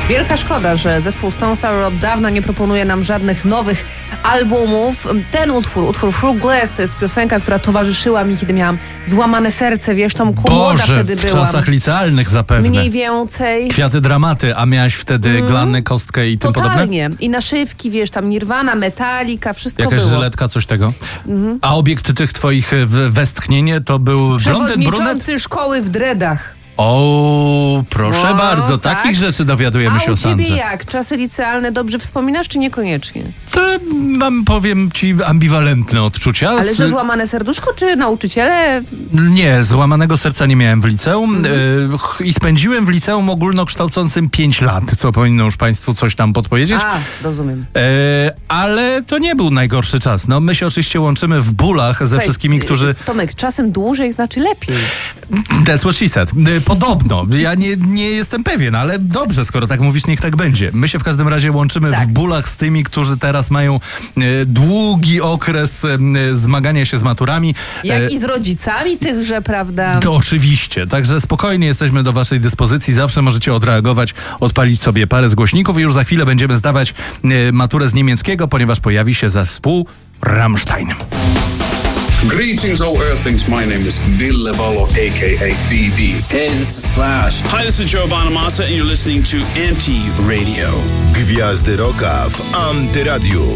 Wielka szkoda, że zespół Stone Sour od dawna nie proponuje nam żadnych nowych albumów. Ten utwór Through Glass, to jest piosenka, która towarzyszyła mi, kiedy miałam złamane serce, wiesz, Tomku, młoda wtedy w byłam. czasach licealnych zapewne. Mniej więcej. Kwiaty dramaty, a miałaś wtedy glannę, kostkę i tym podobne? Totalnie. I naszywki, wiesz, tam Nirvana, Metallica, wszystko Jakaś było. żyletka, coś tego? A obiekt tych twoich westchnień to był blondyn, brunet? Przewodniczący szkoły w dreadach. O, proszę No, bardzo, tak. takich rzeczy dowiadujemy się A o u Sandrze. ciebie jak? Czasy licealne dobrze wspominasz, czy niekoniecznie? To mam, powiem ci, ambiwalentne odczucia. Ale że złamane serduszko, czy nauczyciele? Nie, złamanego serca nie miałem w liceum i spędziłem w liceum ogólnokształcącym 5 lat, co powinno już państwu coś tam podpowiedzieć. A, rozumiem. Ale to nie był najgorszy czas. No, my się oczywiście łączymy w bólach ze Słuchaj, wszystkimi, którzy... Tomek, czasem dłużej znaczy lepiej. That's what she said. Podobno. Ja nie jestem pewien, ale dobrze, skoro tak mówisz, niech tak będzie. My się w każdym razie łączymy w bólach z tymi, którzy teraz mają długi okres zmagania się z maturami. Jak i z rodzicami tychże, prawda? To oczywiście. Także spokojnie jesteśmy do waszej dyspozycji. Zawsze możecie odreagować, odpalić sobie parę z głośników i już za chwilę będziemy zdawać maturę z niemieckiego, ponieważ pojawi się zespół Rammstein. Greetings, all Earthlings. My name is Ville Valo, a.k.a. VV. Hey, this is Slash. Hi, this is Joe Bonamassa, and you're listening to Anti-Radio. Gwiazdy Rocka w Antyradiu.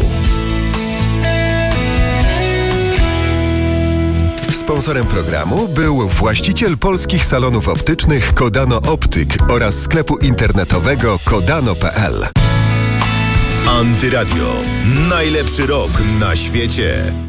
Sponsorem programu był właściciel polskich salonów optycznych Kodano Optyk oraz sklepu internetowego kodano.pl. Antyradio. Najlepszy rok na świecie.